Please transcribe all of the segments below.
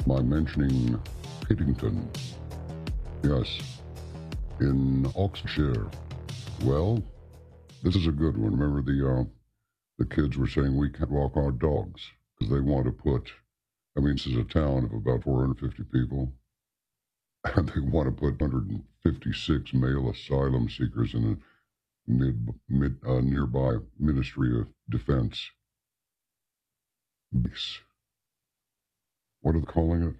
by mentioning Piddington. Yes, in Oxfordshire. Well, this is a good one. Remember the kids were saying we can't walk our dogs because they want to put, this is a town of about 450 people, and they want to put 156 male asylum seekers in a nearby Ministry of Defense base. What are they calling it?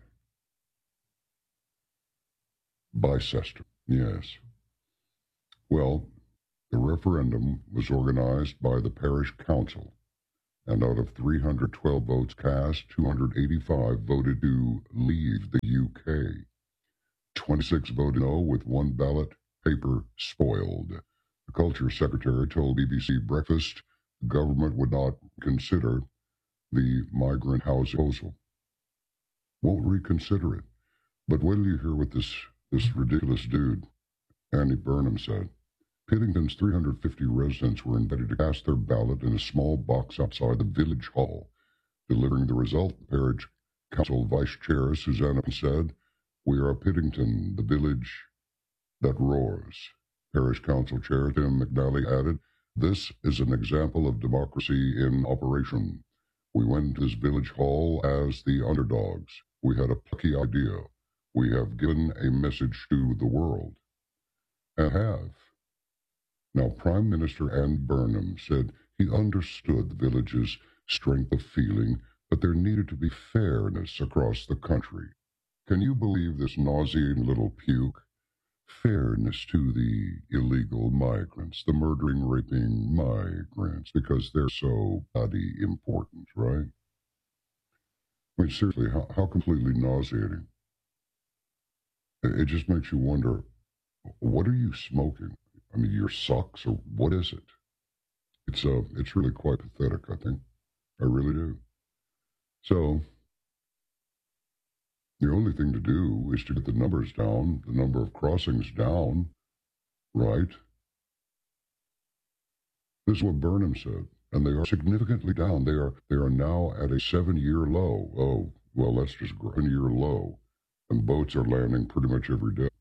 Bicester. Yes. Well, the referendum was organized by the parish council, and out of 312 votes cast, 285 voted to leave the UK. 26 voted no, with one ballot paper spoiled. The Culture Secretary told BBC Breakfast the government would not consider the migrant house proposal. Won't reconsider it. But wait till you hear what this ridiculous dude, Andy Burnham, said. Piddington's 350 residents were invited to cast their ballot in a small box outside the village hall. Delivering the result, parish council vice chair Susanna said, "We are Piddington, the village that roars." Parish council chair Tim McNally added, "This is an example of democracy in operation. We went to this village hall as the underdogs. We had a plucky idea. We have given a message to the world." And have. Now, Prime Minister Andy Burnham said he understood the village's strength of feeling, but there needed to be fairness across the country. Can you believe this nauseating little puke? Fairness to the illegal migrants, the murdering, raping migrants, because they're so bloody important, right? Seriously, how completely nauseating. It just makes you wonder, what are you smoking? Your socks, or what is it? It's really quite pathetic, I think. I really do. So, the only thing to do is to get the numbers down, the number of crossings down, right? This is what Burnham said, and they are significantly down. They are now at a 7-year low. Oh, well, that's just a 7-year low, and boats are landing pretty much every day.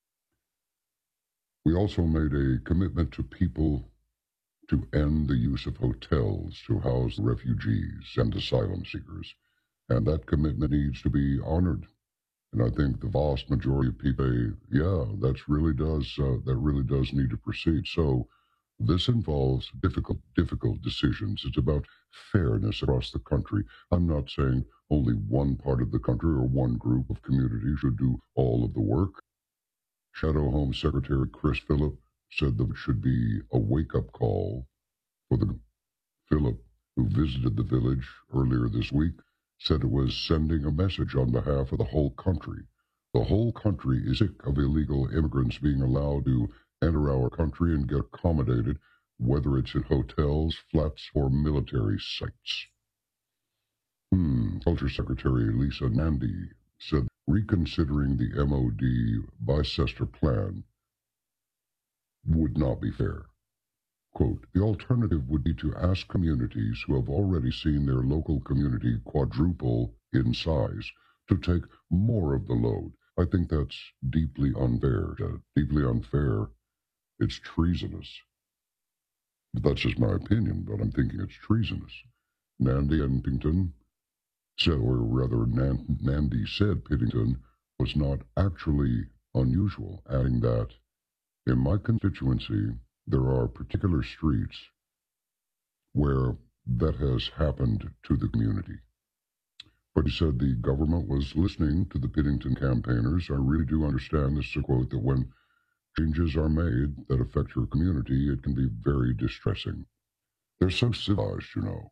We also made a commitment to people to end the use of hotels to house refugees and asylum seekers, and that commitment needs to be honored. And I think the vast majority of people say, yeah, that really does need to proceed. So this involves difficult decisions. It's about fairness across the country. I'm not saying only one part of the country or one group of communities should do all of the work. Shadow Home Secretary Chris Phillip said that it should be a wake-up call for the Phillip, who visited the village earlier this week, said it was sending a message on behalf of the whole country. The whole country is sick of illegal immigrants being allowed to enter our country and get accommodated, whether it's in hotels, flats, or military sites. Culture Secretary Lisa Nandy said reconsidering the MOD Bicester plan would not be fair. Quote, the alternative would be to ask communities who have already seen their local community quadruple in size to take more of the load. I think that's deeply unfair. Deeply unfair. It's treasonous. But that's just my opinion, but I'm thinking it's treasonous. Nandy Piddington said, or rather Nandy said Piddington was not actually unusual, adding that in my constituency, there are particular streets where that has happened to the community. But he said the government was listening to the Piddington campaigners. I really do understand, this is a quote, that when changes are made that affect your community, it can be very distressing. They're so civilized, you know.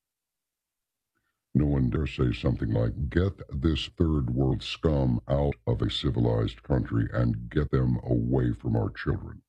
No one dare say something like, get this third world scum out of a civilized country and get them away from our children.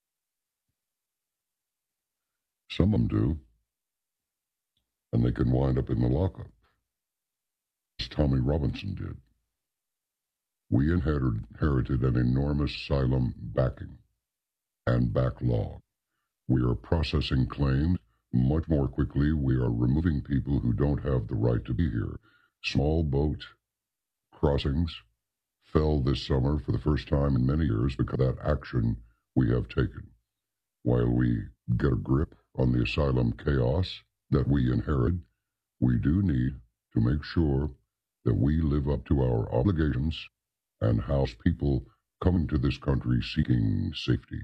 Some of them do, and they can wind up in the lockup, as Tommy Robinson did. We inherited an enormous asylum backing and backlog. We are processing claims much more quickly. We are removing people who don't have the right to be here. Small boat crossings fell this summer for the first time in many years because of that action we have taken. While we get a grip on the asylum chaos that we inherit, we do need to make sure that we live up to our obligations and house people coming to this country seeking safety.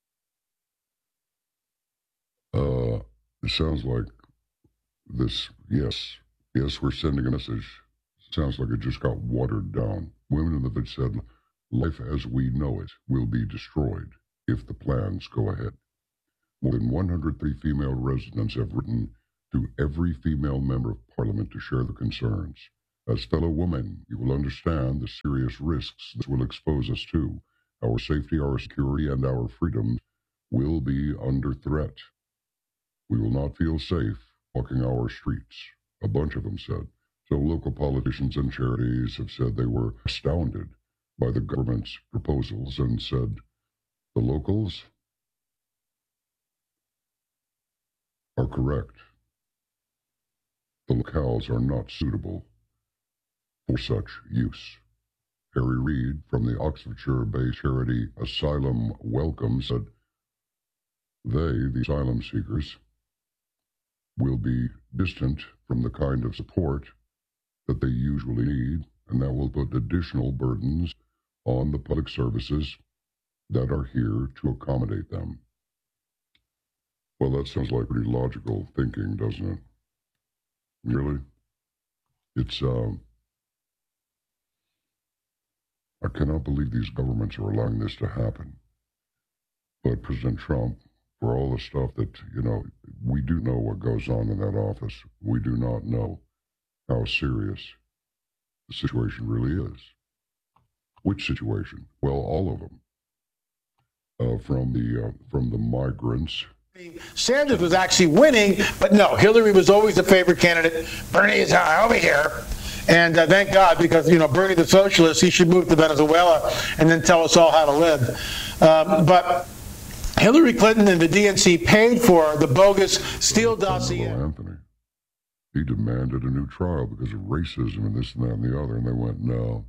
It sounds like this, yes, we're sending a message. Sounds like it just got watered down. Women in the village said, life as we know it will be destroyed if the plans go ahead. More than 103 female residents have written to every female member of parliament to share their concerns. As fellow women, you will understand the serious risks this will expose us to. Our safety, our security, and our freedoms will be under threat. We will not feel safe walking our streets, a bunch of them said. So local politicians and charities have said they were astounded by the government's proposals and said the locals are correct. The locales are not suitable for such use. Harry Reid from the Oxfordshire-based charity Asylum Welcome said the asylum seekers, will be distant from the kind of support that they usually need, and that will put additional burdens on the public services that are here to accommodate them. Well, that sounds like pretty logical thinking, doesn't it? Really? It's, I cannot believe these governments are allowing this to happen. But President Trump, for all the stuff that, we do know what goes on in that office. We do not know how serious the situation really is. Which situation? Well, all of them. From the migrants. Sanders was actually winning, but no, Hillary was always the favorite candidate. Bernie is over here. And thank God, because, Bernie the socialist, he should move to Venezuela and then tell us all how to live. But Hillary Clinton and the DNC paid for the bogus Steele dossier. Anthony, he demanded a new trial because of racism and this and that and the other, and they went, no,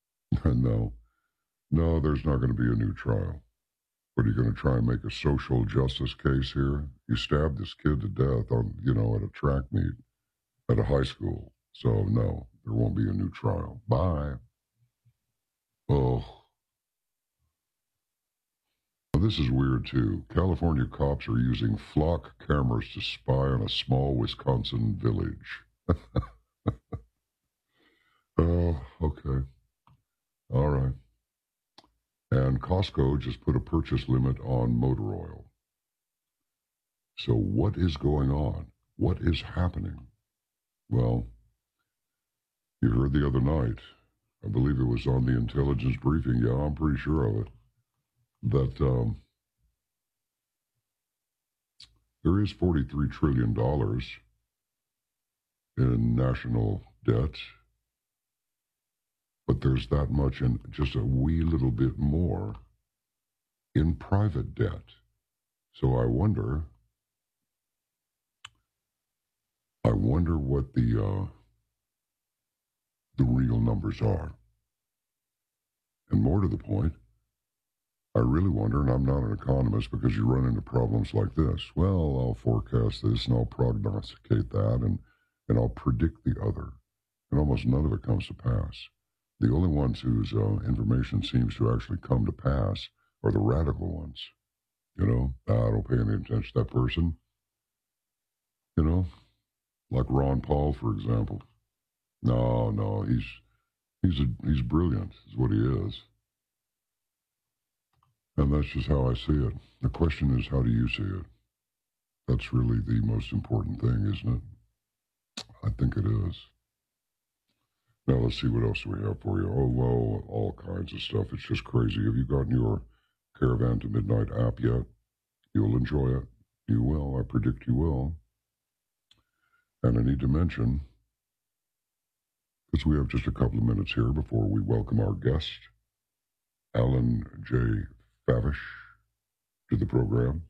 there's not going to be a new trial. What, are you going to try and make a social justice case here? You stabbed this kid to death on, at a track meet at a high school. So no, there won't be a new trial. Bye. Oh. This is weird, too. California cops are using flock cameras to spy on a small Wisconsin village. Oh, okay. All right. And Costco just put a purchase limit on motor oil. So what is going on? What is happening? Well, you heard the other night, I believe it was on the intelligence briefing, yeah, I'm pretty sure of it, that there is $43 trillion in national debt, but there's that much and just a wee little bit more in private debt. So I wonder what the real numbers are. And more to the point, I really wonder, and I'm not an economist because you run into problems like this. Well, I'll forecast this and I'll prognosticate that and I'll predict the other. And almost none of it comes to pass. The only ones whose information seems to actually come to pass are the radical ones. I don't pay any attention to that person. Like Ron Paul, for example. No, he's brilliant, is what he is. And that's just how I see it. The question is, how do you see it? That's really the most important thing, isn't it? I think it is. Now let's see what else we have for you. Oh, well, all kinds of stuff. It's just crazy. Have you gotten your Caravan to Midnight app yet? You'll enjoy it. You will. I predict you will. And I need to mention, because we have just a couple of minutes here before we welcome our guest, Alan J. Favish, to the program.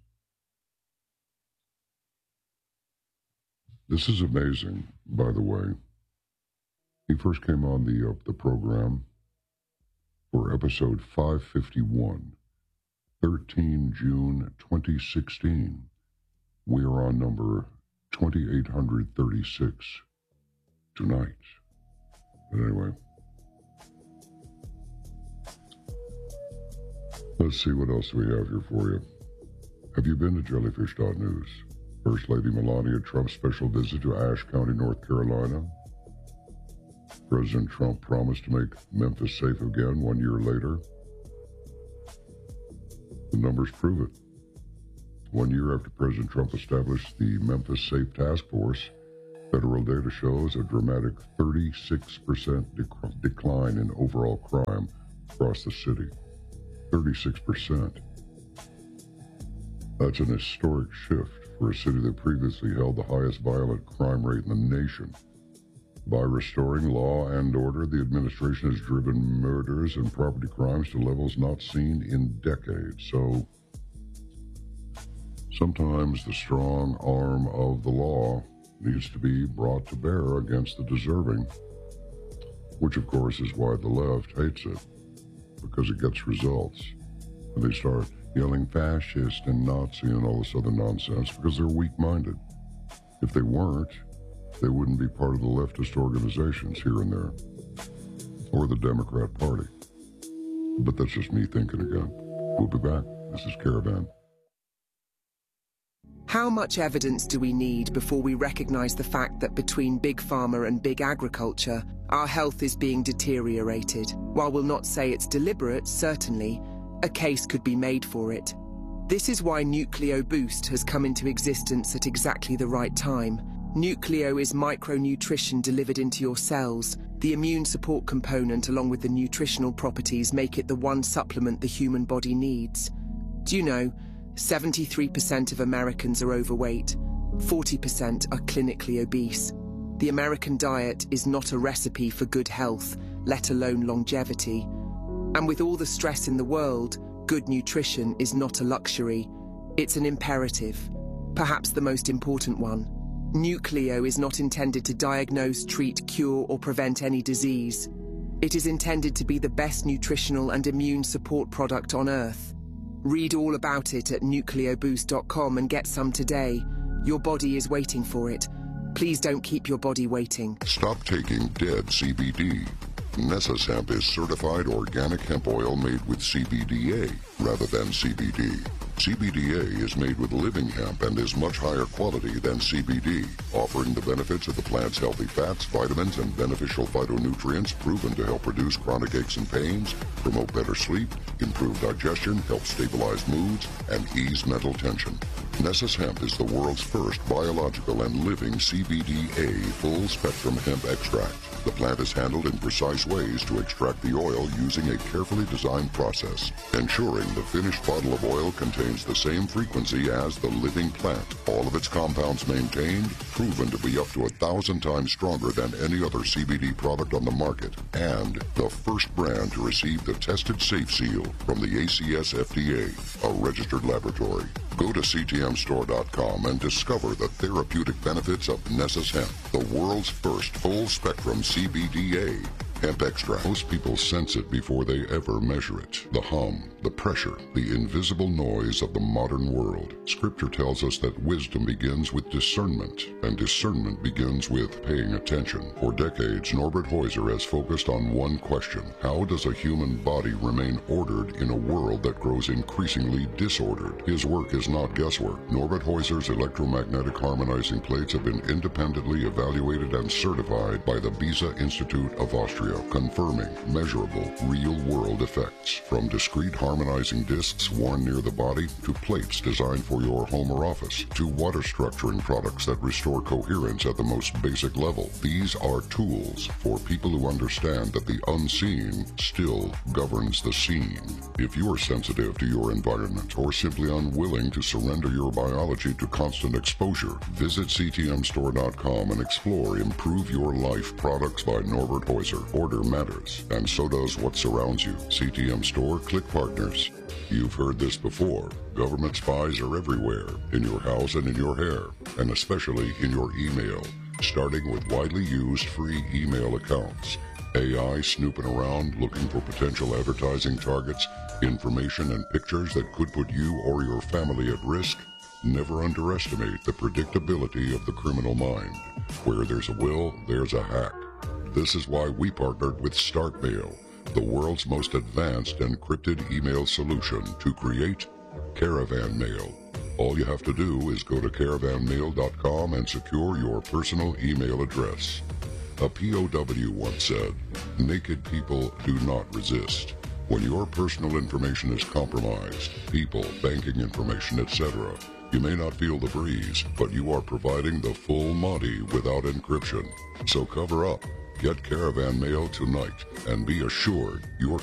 This is amazing, by the way. He first came on the program for episode 551, 13 June 2016. We are on number 2836 tonight. But anyway, let's see what else we have here for you. Have you been to jellyfish.news? First Lady Melania Trump's special visit to Ashe County, North Carolina. President Trump promised to make Memphis safe again 1 year later. The numbers prove it. 1 year after President Trump established the Memphis Safe Task Force, federal data shows a dramatic 36% decline in overall crime across the city. 36%. That's an historic shift for a city that previously held the highest violent crime rate in the nation. By restoring law and order, the administration has driven murders and property crimes to levels not seen in decades. So sometimes the strong arm of the law needs to be brought to bear against the deserving, which of course is why the left hates it, because it gets results. And they start yelling fascist and Nazi and all this other nonsense because they're weak-minded. If they weren't, they wouldn't be part of the leftist organizations here and there, or the Democrat Party. But that's just me thinking again. We'll be back. This is Caravan. How much evidence do we need before we recognize the fact that between big pharma and big agriculture, our health is being deteriorated? While we'll not say it's deliberate, certainly, a case could be made for it. This is why Nucleo Boost has come into existence at exactly the right time. Nucleo is micronutrition delivered into your cells. The immune support component along with the nutritional properties make it the one supplement the human body needs. Do you know, 73% of Americans are overweight, 40% are clinically obese. The American diet is not a recipe for good health, let alone longevity. And with all the stress in the world, good nutrition is not a luxury. It's an imperative, perhaps the most important one. Nucleo is not intended to diagnose, treat, cure, or prevent any disease. It is intended to be the best nutritional and immune support product on Earth. Read all about it at nucleoboost.com and get some today. Your body is waiting for it. Please don't keep your body waiting. Stop taking dead CBD. Nessus Hemp is certified organic hemp oil made with CBDA rather than CBD. CBDA is made with living hemp and is much higher quality than CBD, offering the benefits of the plant's healthy fats, vitamins, and beneficial phytonutrients proven to help reduce chronic aches and pains, promote better sleep, improve digestion, help stabilize moods, and ease mental tension. Nessus Hemp is the world's first biological and living CBDA full-spectrum hemp extract. The plant is handled in precise ways to extract the oil using a carefully designed process, ensuring the finished bottle of oil contains the same frequency as the living plant. All of its compounds maintained, proven to be up to 1,000 times stronger than any other CBD product on the market, and the first brand to receive the Tested Safe Seal from the ACS FDA, a registered laboratory. Go to ctmstore.com and discover the therapeutic benefits of Nessus Hemp, the world's first full-spectrum CBDA hemp extract. Most people sense it before they ever measure it. The hum, the pressure, the invisible noise of the modern world. Scripture tells us that wisdom begins with discernment, and discernment begins with paying attention. For decades, Norbert Heuser has focused on one question: how does a human body remain ordered in a world that grows increasingly disordered? His work is not guesswork. Norbert Heuser's electromagnetic harmonizing plates have been independently evaluated and certified by the Beza Institute of Austria, confirming measurable, real-world effects. From discrete harmonizing discs worn near the body, to plates designed for your home or office, to water structuring products that restore coherence at the most basic level. These are tools for people who understand that the unseen still governs the seen. If you are sensitive to your environment or simply unwilling to surrender your biology to constant exposure, visit ctmstore.com and explore Improve Your Life products by Norbert Heuser. Order matters, and so does what surrounds you. CTM Store, click partners. You've heard this before. Government spies are everywhere, in your house and in your hair, and especially in your email. starting with widely used free email accounts. AI snooping around looking for potential advertising targets, information and pictures that could put you or your family at risk. Never underestimate the predictability of the criminal mind. Where there's a will, there's a hack. This is why we partnered with StartMail, the world's most advanced encrypted email solution, to create Caravan Mail. All you have to do is go to caravanmail.com and secure your personal email address. A POW once said, "Naked people do not resist." When your personal information is compromised, people, banking information, etc., you may not feel the breeze, but you are providing the full Monty without encryption. So cover up. Get Caravan Mail tonight and be assured your